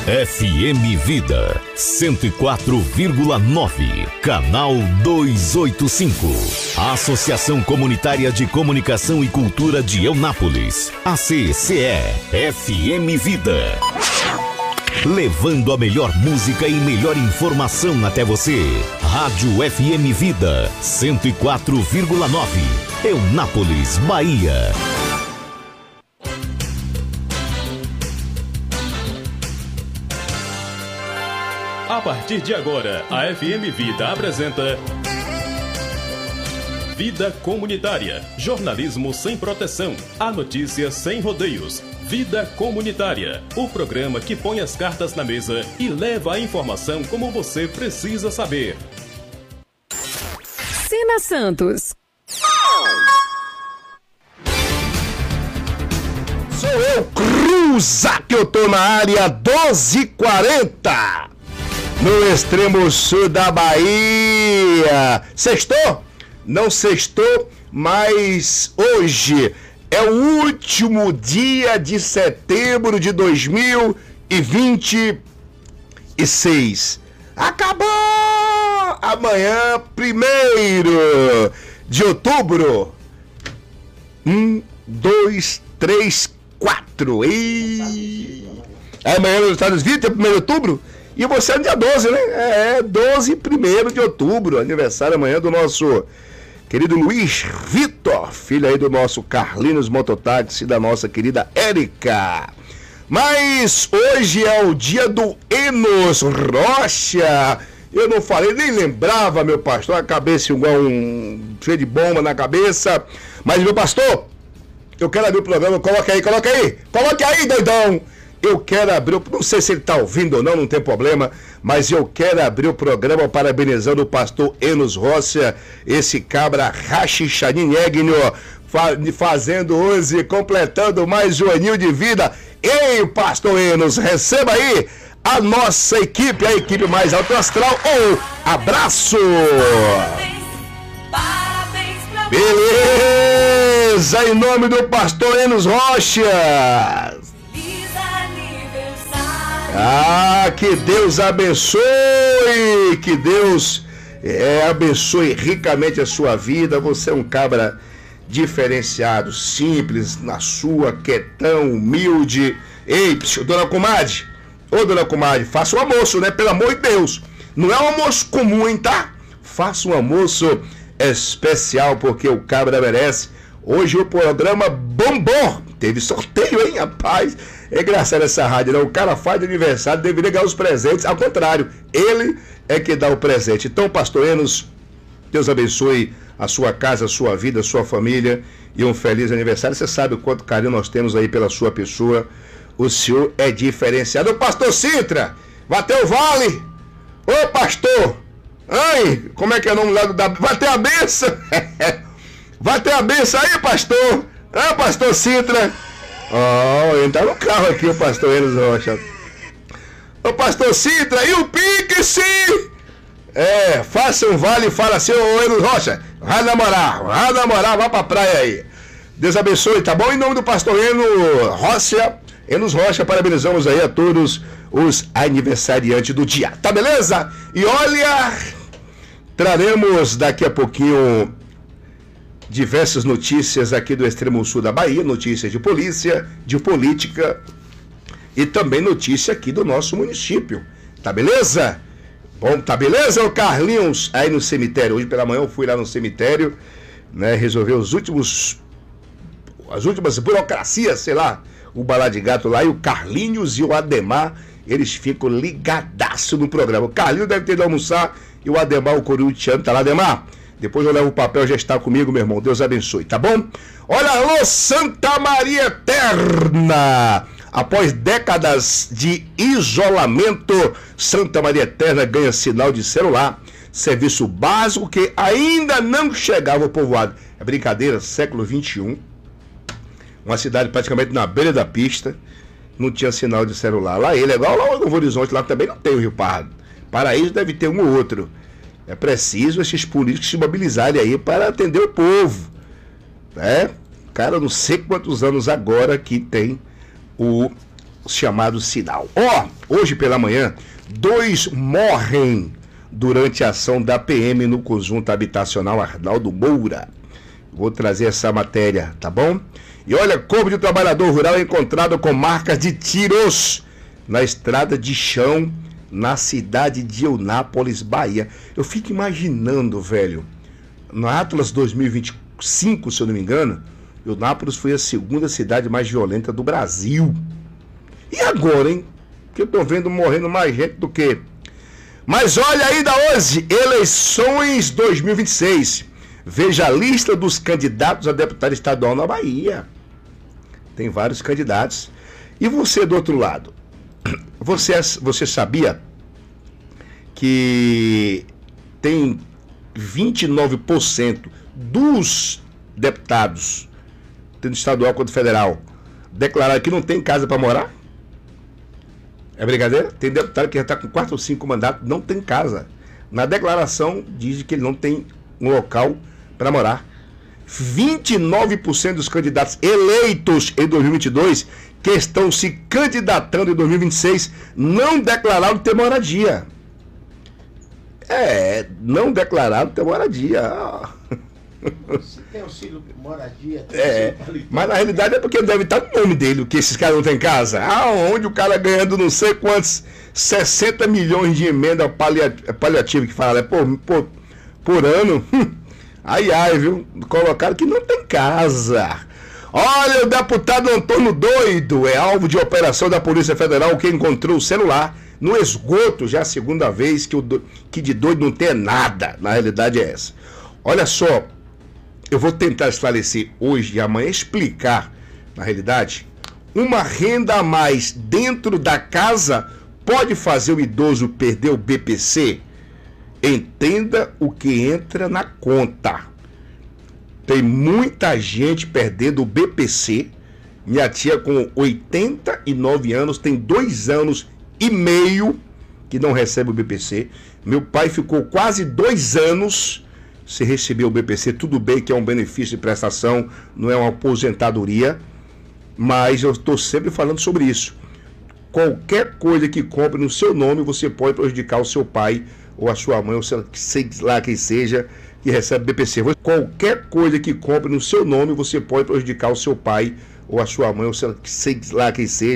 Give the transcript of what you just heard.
FM Vida 104,9, canal 285. A Associação Comunitária de Comunicação e Cultura de Eunápolis, ACCE, FM Vida. Levando a melhor música e melhor informação até você. Rádio FM Vida 104,9, Eunápolis, Bahia. A partir de agora, a FM Vida apresenta Vida Comunitária, jornalismo sem proteção, a notícia sem rodeios. Vida Comunitária, o programa que põe as cartas na mesa e leva a informação como você precisa saber. Sina Santos. Sou eu, Cruza, que eu tô na área 1240. No extremo sul da Bahia. Sextou? Não sextou, mas hoje é o último dia de setembro de 2026. Acabou! Amanhã, 1º de outubro. 1, 2, 3, 4. Amanhã nos Estados Unidos é 1º de outubro? E você é dia 12, né? 12, 1º de outubro, aniversário amanhã do nosso querido Luiz Vitor, filho aí do nosso Carlinhos Mototáxi, da nossa querida Érica. Mas hoje é o dia do Enos Rocha. Eu não falei, nem lembrava, meu pastor, a cabeça igual cheio de bomba na cabeça. Mas, meu pastor, eu quero abrir o programa, coloca aí, doidão. Eu quero abrir, não sei se ele está ouvindo ou não, não tem problema, mas eu quero abrir o programa parabenizando o pastor Enos Rocha, esse cabra rachichaninegno, fazendo hoje, completando mais um aninho de vida. Ei, pastor Enos, receba aí a nossa equipe, a equipe mais alto astral. Abraço! Beleza, em nome do pastor Enos Rocha. Que Deus abençoe, que Deus abençoe ricamente a sua vida. Você é um cabra diferenciado, simples, na sua, quietão, humilde. Ei, dona comadre, dona comadre, faça um almoço, né? Pelo amor de Deus, não é um almoço comum, hein, tá? Faça um almoço especial, porque o cabra merece. Hoje o programa bombou, teve sorteio, hein, rapaz? É engraçado essa rádio, né? O cara faz de aniversário, deveria ganhar os presentes. Ao contrário, ele é que dá o presente. Então, pastor Enos, Deus abençoe a sua casa, a sua vida, a sua família e um feliz aniversário. Você sabe o quanto carinho nós temos aí pela sua pessoa. O senhor é diferenciado. Ô, pastor Sintra, bateu o vale. Ô, pastor, ai, como é que é o nome lá da... Vai ter a benção. Vai ter a benção aí, pastor. Pastor Sintra. Ele tá no carro aqui, o pastor Enos Rocha. Ô, pastor Sintra, e o Pix? Faça um vale e fala assim, ô Enos Rocha, vai namorar, vai pra praia aí. Deus abençoe, tá bom? Em nome do pastor Enos Rocha, parabenizamos aí a todos os aniversariantes do dia, tá beleza? E olha, traremos daqui a pouquinho diversas notícias aqui do extremo sul da Bahia, notícias de polícia, de política e também notícia aqui do nosso município, tá beleza? Bom, tá beleza, ô Carlinhos? Aí no cemitério, hoje pela manhã eu fui lá no cemitério, né, resolver as últimas burocracias, sei lá, o balá de gato lá, e o Carlinhos e o Ademar, eles ficam ligadaço no programa. O Carlinhos deve ter de almoçar e o Ademar, o corintiano, tá lá, Ademar? Depois eu levo o papel, já está comigo, meu irmão. Deus abençoe, tá bom? Olha, alô, Santa Maria Eterna! Após décadas de isolamento, Santa Maria Eterna ganha sinal de celular. Serviço básico que ainda não chegava ao povoado. É brincadeira, século XXI. Uma cidade praticamente na beira da pista. Não tinha sinal de celular. Lá ele é igual lá no Novo Horizonte, lá também não tem o Rio Pardo. Paraíso deve ter um ou outro. É preciso esses políticos se mobilizarem aí para atender o povo, né? Cara, não sei quantos anos agora que tem o chamado sinal. Hoje pela manhã, 2 morrem durante a ação da PM no conjunto habitacional Arnaldo Moura. Vou trazer essa matéria, tá bom? E olha, corpo de trabalhador rural é encontrado com marcas de tiros na estrada de chão na cidade de Eunápolis, Bahia. Eu fico imaginando, velho, no Atlas 2025, se eu não me engano, Eunápolis foi a segunda cidade mais violenta do Brasil. E agora, hein? Que eu tô vendo morrendo mais gente do que... Mas olha ainda hoje, eleições 2026. Veja a lista dos candidatos a deputado estadual na Bahia. Tem vários candidatos. E você do outro lado? Você sabia que tem 29% dos deputados, tanto estadual quanto federal, declararam que não tem casa para morar? É brincadeira? Tem deputado que já está com 4 ou 5 mandatos, não tem casa. Na declaração diz que ele não tem um local para morar. 29% dos candidatos eleitos em 2022 que estão se candidatando em 2026 não declararam ter moradia. Não declararam ter moradia. Se tem auxílio moradia, mas na realidade é porque deve estar no nome dele, que esses caras não têm casa. Onde o cara ganhando não sei quantos 60 milhões de emenda paliativa que fala, por ano. Ai, viu? Colocaram que não tem casa. Olha, o deputado Antônio Doido é alvo de operação da Polícia Federal que encontrou o celular no esgoto, já a segunda vez que de doido não tem nada. Na realidade é essa. Olha só, eu vou tentar esclarecer hoje e amanhã, explicar, na realidade, uma renda a mais dentro da casa pode fazer o idoso perder o BPC? Entenda o que entra na conta. Tem muita gente perdendo o BPC. Minha tia com 89 anos, tem 2 anos e meio que não recebe o BPC. Meu pai ficou quase 2 anos sem receber o BPC. Tudo bem que é um benefício de prestação, não é uma aposentadoria, mas eu estou sempre falando sobre isso. Qualquer coisa que compre no seu nome, você pode prejudicar o seu pai ou a sua mãe, ou sei lá quem seja, que recebe BPC. Qualquer coisa que compre no seu nome, você pode prejudicar o seu pai ou a sua mãe, ou sei lá quem seja.